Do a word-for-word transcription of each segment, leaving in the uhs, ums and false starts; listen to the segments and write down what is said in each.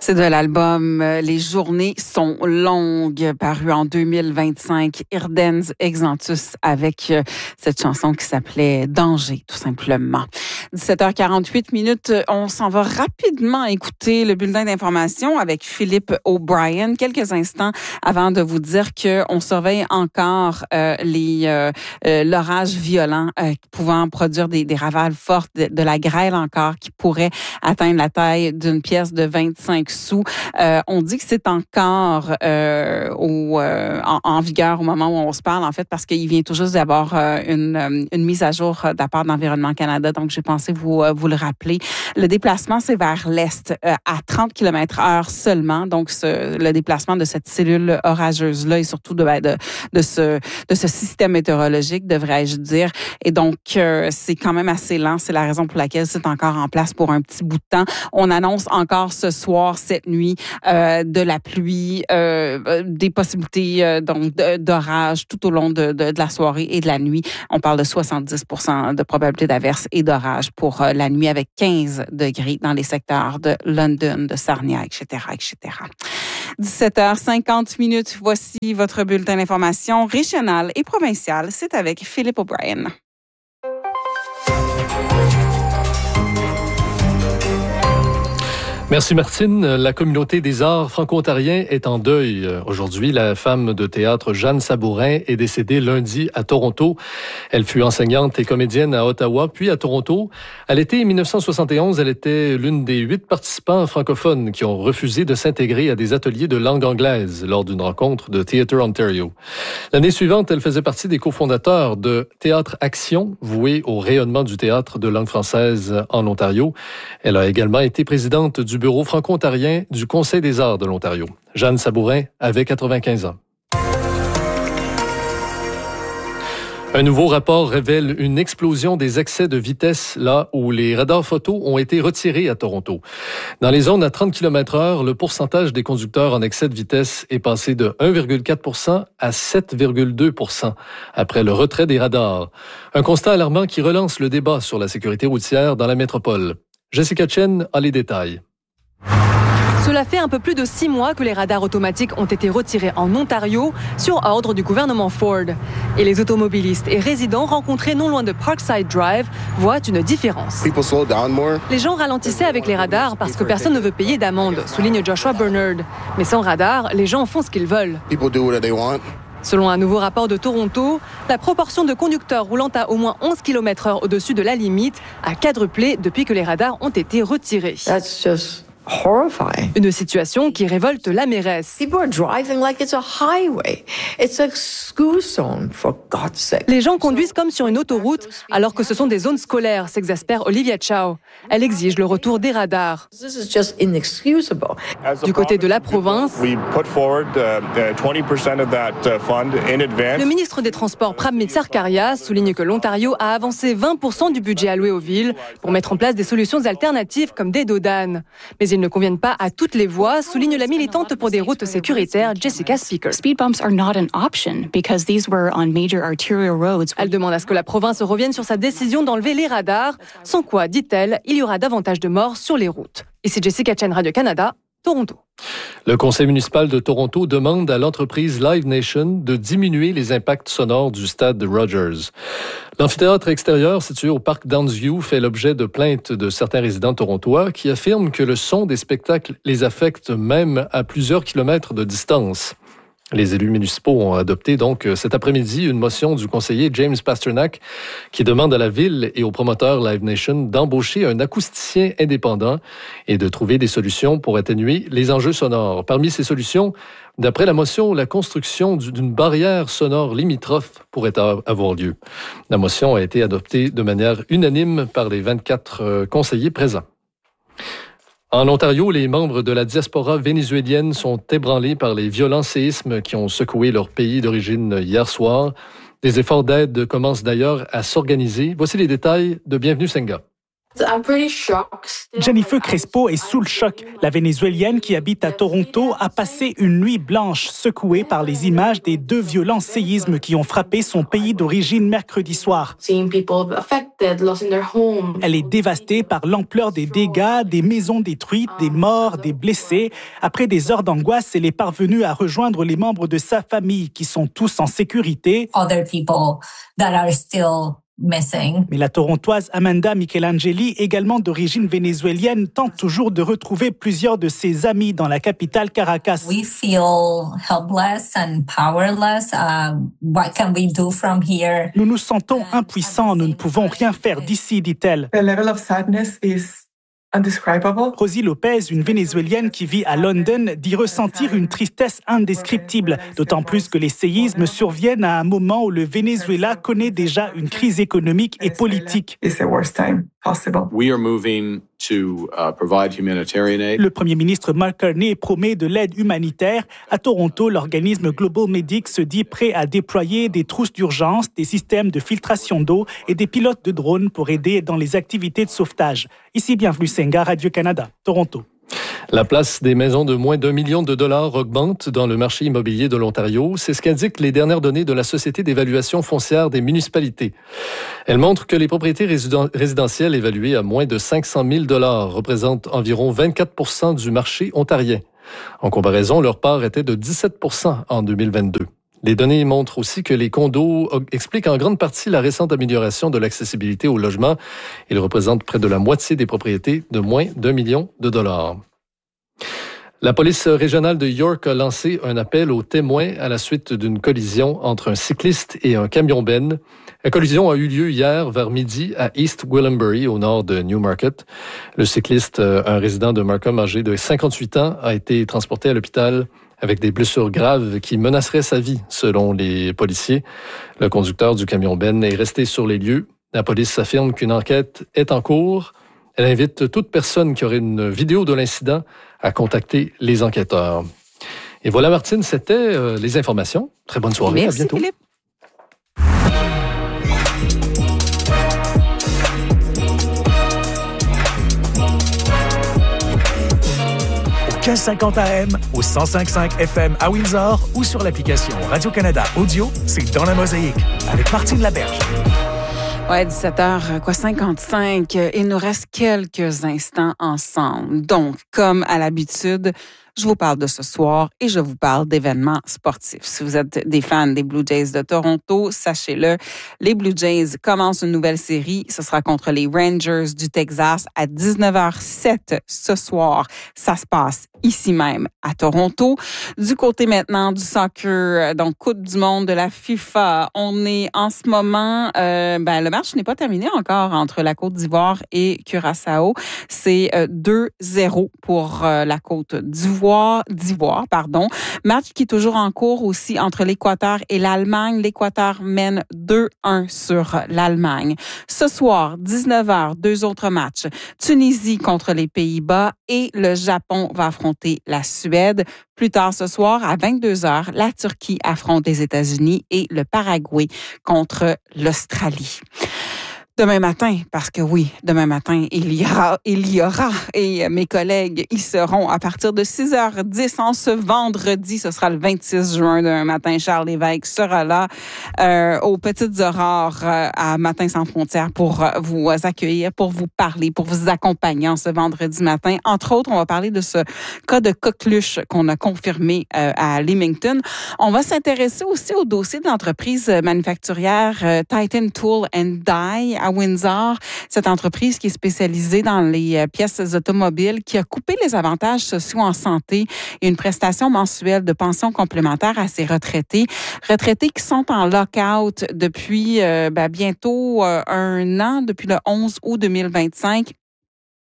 C'est de l'album « Les journées sont longues » paru en deux mille vingt-cinq. Irdens Exantus avec cette chanson qui s'appelait « Danger » tout simplement. dix-sept heures quarante-huit minutes, on s'en va rapidement écouter le bulletin d'information avec Philippe O'Brien. Quelques instants avant de vous dire qu'on surveille encore euh, les euh, euh, l'orage violent euh, pouvant produire des, des ravales fortes, de, de la grêle encore qui pourrait atteindre la taille d'une pièce de vingt-cinq sous. Euh, on dit que c'est encore euh, au, euh, en, en vigueur au moment où on se parle, en fait, parce qu'il vient tout juste d'avoir euh, une, une mise à jour de la part d'Environnement Canada. Donc, j'ai pensé vous, vous le rappeler. Le déplacement, c'est vers l'est, euh, à trente kilomètres heure seulement. Donc, ce, le déplacement de cette cellule orageuse-là et surtout de, de, de, ce, de ce système météorologique, devrais-je dire. Et donc, euh, c'est quand même assez lent. C'est la raison pour laquelle c'est encore en place pour un petit bout de temps. On annonce encore ce soir, cette nuit, euh, de la pluie, euh, des possibilités euh, donc d'orage tout au long de, de, de la soirée et de la nuit. On parle de soixante-dix pour cent de probabilité d'averse et d'orage pour euh, la nuit avec quinze degrés dans les secteurs de London, de Sarnia, et cetera, et cetera. dix-sept heures cinquante minutes, voici votre bulletin d'information régional et provincial. C'est avec Philippe O'Brien. Merci Martine. La communauté des arts franco-ontariens est en deuil. Aujourd'hui, la femme de théâtre Jeanne Sabourin est décédée lundi à Toronto. Elle fut enseignante et comédienne à Ottawa, puis à Toronto. À l'été dix-neuf cent soixante et onze, elle était l'une des huit participants francophones qui ont refusé de s'intégrer à des ateliers de langue anglaise lors d'une rencontre de Theatre Ontario. L'année suivante, elle faisait partie des cofondateurs de Théâtre Action, voué au rayonnement du théâtre de langue française en Ontario. Elle a également été présidente du bureau franco-ontarien du Conseil des arts de l'Ontario. Jeanne Sabourin avait quatre-vingt-quinze ans. Un nouveau rapport révèle une explosion des excès de vitesse là où les radars photo ont été retirés à Toronto. Dans les zones à trente kilomètres heure, le pourcentage des conducteurs en excès de vitesse est passé de un virgule quatre pour cent à sept virgule deux pour cent après le retrait des radars. Un constat alarmant qui relance le débat sur la sécurité routière dans la métropole. Jessica Chen a les détails. Cela fait un peu plus de six mois que les radars automatiques ont été retirés en Ontario sur ordre du gouvernement Ford. Et les automobilistes et résidents rencontrés non loin de Parkside Drive voient une différence. Les gens ralentissaient avec les radars parce que personne ne veut payer d'amende, souligne Joshua Bernard. Mais sans radar, les gens font ce qu'ils veulent. Selon un nouveau rapport de Toronto, la proportion de conducteurs roulant à au moins onze kilomètres heure au-dessus de la limite a quadruplé depuis que les radars ont été retirés. That's just horrifying. Une situation qui révolte la mairesse. People are driving like it's a highway. It's a school zone, for God's sake. Les gens conduisent comme sur une autoroute alors que ce sont des zones scolaires, s'exaspère Olivia Chow. Elle exige le retour des radars. This is just inexcusable. Du côté de la province, le ministre des Transports Pramit Sarkaria souligne que l'Ontario a avancé vingt pour cent du budget alloué aux villes pour mettre en place des solutions alternatives comme des dos d'âne. Mais ils ne conviennent pas à toutes les voies, souligne la militante pour des routes sécuritaires Jessica Speaker. Speed bumps are not an option because these were on major arterial roads. Elle demande à ce que la province revienne sur sa décision d'enlever les radars, sans quoi, dit-elle, il y aura davantage de morts sur les routes. Ici Jessica Chen, Radio-Canada, Toronto. Le conseil municipal de Toronto demande à l'entreprise Live Nation de diminuer les impacts sonores du stade de Rogers. L'amphithéâtre extérieur situé au parc Downsview fait l'objet de plaintes de certains résidents torontois qui affirment que le son des spectacles les affecte même à plusieurs kilomètres de distance. Les élus municipaux ont adopté donc cet après-midi une motion du conseiller James Pasternak qui demande à la ville et au promoteur Live Nation d'embaucher un acousticien indépendant et de trouver des solutions pour atténuer les enjeux sonores. Parmi ces solutions, d'après la motion, la construction d'une barrière sonore limitrophe pourrait avoir lieu. La motion a été adoptée de manière unanime par les vingt-quatre conseillers présents. En Ontario, les membres de la diaspora vénézuélienne sont ébranlés par les violents séismes qui ont secoué leur pays d'origine hier soir. Des efforts d'aide commencent d'ailleurs à s'organiser. Voici les détails de Bienvenue Senga. I'm pretty shocked. Jennifer Crespo est sous le choc. La Vénézuélienne qui habite à Toronto a passé une nuit blanche, secouée par les images des deux violents séismes qui ont frappé son pays d'origine mercredi soir. Elle est dévastée par l'ampleur des dégâts, des maisons détruites, des morts, des blessés. Après des heures d'angoisse, elle est parvenue à rejoindre les membres de sa famille qui sont tous en sécurité. Other people that are still missing. Mais la Torontoise Amanda Michelangeli, également d'origine vénézuélienne, tente toujours de retrouver plusieurs de ses amis dans la capitale Caracas. We feel helpless and powerless. Uh, what can we do from here? Nous nous sentons impuissants, nous ne pouvons rien faire d'ici, dit-elle. The level of sadness is indescribable. Rosie Lopez, une Vénézuélienne qui vit à London, dit ressentir une tristesse indescriptible, d'autant plus que les séismes surviennent à un moment où le Venezuela connaît déjà une crise économique et politique. It's the worst time possible. We are moving to uh, provide humanitarian aid. Le premier ministre Mark Carney promet de l'aide humanitaire. À Toronto, l'organisme Global Medic se dit prêt à déployer des trousses d'urgence, des systèmes de filtration d'eau et des pilotes de drones pour aider dans les activités de sauvetage. Ici, bienvenue Senga, Radio-Canada, Toronto. La place des maisons de moins d'un million de dollars augmente dans le marché immobilier de l'Ontario. C'est ce qu'indiquent les dernières données de la Société d'évaluation foncière des municipalités. Elles montrent que les propriétés résident- résidentielles évaluées à moins de cinq cent mille dollars représentent environ vingt-quatre pour cent du marché ontarien. En comparaison, leur part était de dix-sept pour cent en deux mille vingt-deux. Les données montrent aussi que les condos expliquent en grande partie la récente amélioration de l'accessibilité au logement. Ils représentent près de la moitié des propriétés de moins d'un million de dollars. La police régionale de York a lancé un appel aux témoins à la suite d'une collision entre un cycliste et un camion-benne. La collision a eu lieu hier vers midi à East Gwillimbury, au nord de Newmarket. Le cycliste, un résident de Markham âgé de cinquante-huit ans, a été transporté à l'hôpital avec des blessures graves qui menaceraient sa vie, selon les policiers. Le conducteur du camion-benne est resté sur les lieux. La police affirme qu'une enquête est en cours. Elle invite toute personne qui aurait une vidéo de l'incident à contacter les enquêteurs. Et voilà, Martine, c'était euh, les informations. Très bonne soirée. Merci, à bientôt. Philippe. quinze cinquante A M, au cent cinq virgule cinq F M à Windsor ou sur l'application Radio-Canada Audio, c'est Dans la Mosaïque avec Martine Laberge. Ouais, dix-sept heures cinquante-cinq. Il nous reste quelques instants ensemble. Donc, comme à l'habitude, je vous parle de ce soir et je vous parle d'événements sportifs. Si vous êtes des fans des Blue Jays de Toronto, sachez-le, les Blue Jays commencent une nouvelle série. Ce sera contre les Rangers du Texas à dix-neuf heures sept ce soir. Ça se passe ici même à Toronto. Du côté maintenant du soccer, donc Coupe du monde de la FIFA, on est en ce moment, euh, ben le match n'est pas terminé encore entre la Côte d'Ivoire et Curaçao. C'est euh, deux zéro pour euh, la Côte d'Ivoire. d'Ivoire, pardon. Match qui est toujours en cours aussi entre l'Équateur et l'Allemagne. L'Équateur mène deux un sur l'Allemagne. Ce soir, dix-neuf heures, deux autres matchs. Tunisie contre les Pays-Bas et le Japon va affronter la Suède. Plus tard ce soir, à vingt-deux heures, la Turquie affronte les États-Unis et le Paraguay contre l'Australie. Demain matin, parce que oui, demain matin, il y aura, il y aura, et mes collègues y seront à partir de six heures dix en ce vendredi. Ce sera le vingt-six juin demain matin. Charles Lévesque sera là euh, aux Petites Aurores euh, à Matin sans frontières pour euh, vous accueillir, pour vous parler, pour vous accompagner en ce vendredi matin. Entre autres, on va parler de ce cas de coqueluche qu'on a confirmé euh, à Leamington. On va s'intéresser aussi au dossier de l'entreprise manufacturière euh, Titan Tool and Die à Windsor, cette entreprise qui est spécialisée dans les pièces automobiles, qui a coupé les avantages sociaux en santé et une prestation mensuelle de pension complémentaire à ses retraités. Retraités qui sont en lock-out depuis euh, ben, bientôt euh, un an, depuis le onze août deux mille vingt-cinq.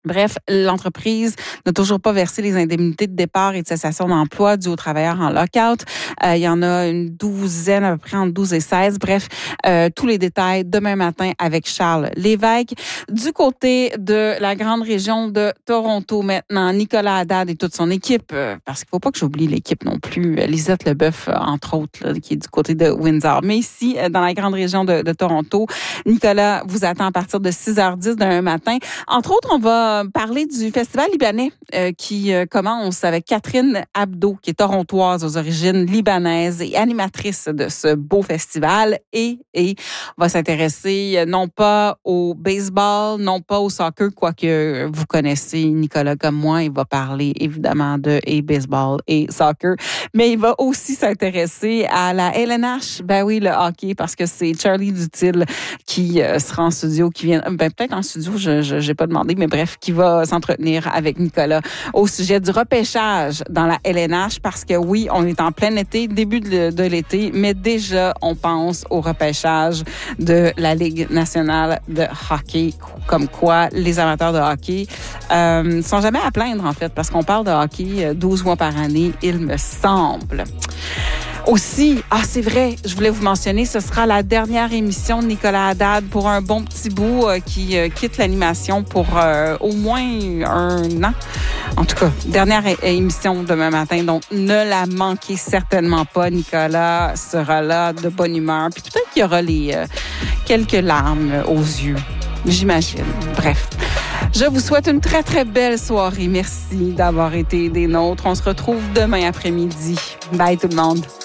Bref, l'entreprise n'a toujours pas versé les indemnités de départ et de cessation d'emploi dues aux travailleurs en lockout. Euh, il y en a une douzaine, à peu près entre douze et seize. Bref, euh, tous les détails demain matin avec Charles Lévesque. Du côté de la grande région de Toronto maintenant, Nicolas Haddad et toute son équipe, euh, parce qu'il ne faut pas que j'oublie l'équipe non plus, Lisette Leboeuf, entre autres, là, qui est du côté de Windsor. Mais ici, dans la grande région de, de Toronto, Nicolas vous attend à partir de six heures dix demain matin. Entre autres, on va parler du festival libanais euh, qui euh, commence avec Catherine Abdo, qui est torontoise aux origines libanaises et animatrice de ce beau festival et, et va s'intéresser euh, non pas au baseball, non pas au soccer, quoique vous connaissez Nicolas comme moi, il va parler évidemment de et baseball et soccer, mais il va aussi s'intéresser à la L N H, ben oui, le hockey, parce que c'est Charlie Dutil qui euh, sera en studio, qui vient, ben peut-être en studio, je, je j'ai pas demandé, mais bref, qui va s'entretenir avec Nicolas au sujet du repêchage dans la L N H, parce que oui, on est en plein été, début de, de l'été, mais déjà, on pense au repêchage de la Ligue nationale de hockey, comme quoi les amateurs de hockey euh, sont jamais à plaindre, en fait, parce qu'on parle de hockey douze mois par année, il me semble. Aussi, ah c'est vrai, je voulais vous mentionner, ce sera la dernière émission de Nicolas Haddad pour un bon petit bout euh, qui euh, quitte l'animation pour euh, au moins un an. En tout cas, dernière é- émission demain matin, donc ne la manquez certainement pas. Nicolas sera là de bonne humeur, puis peut-être qu'il y aura les euh, quelques larmes aux yeux, j'imagine. Bref. Je vous souhaite une très, très belle soirée. Merci d'avoir été des nôtres. On se retrouve demain après-midi. Bye tout le monde.